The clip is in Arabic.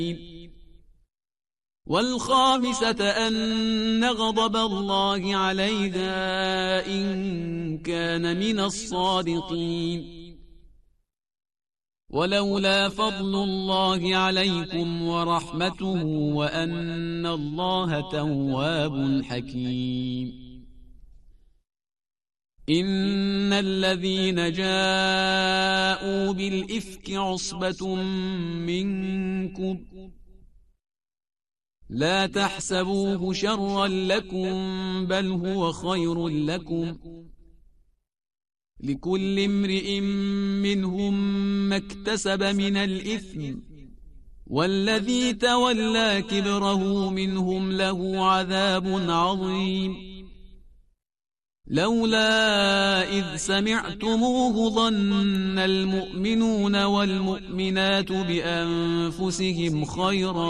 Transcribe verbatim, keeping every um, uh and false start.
والخامسة أن غضب الله عليها إن كان من الصادقين. ولولا فضل الله عليكم ورحمته وأن الله تواب حكيم. إن الذين جاءوا بالإفك عصبة منكم لا تحسبوه شرا لكم بل هو خير لكم، لكل امرئ منهم ما اكتسب من الإثم، والذي تولى كبره منهم له عذاب عظيم. لولا إذ سمعتموه ظن المؤمنون والمؤمنات بأنفسهم خيرا